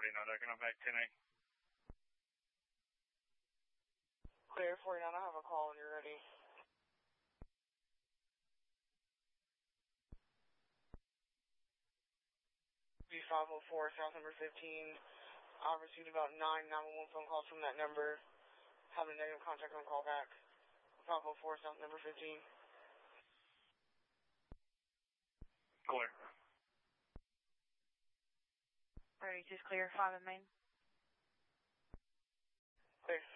49, I can come back 10-8. Clear 49, I have a call when you're ready. B504, South number 15. I've received about 9 911 phone calls from that number. Having a negative contact on call back. 504, South number 15. Clear. 32 is clear, 5 in main. Clear.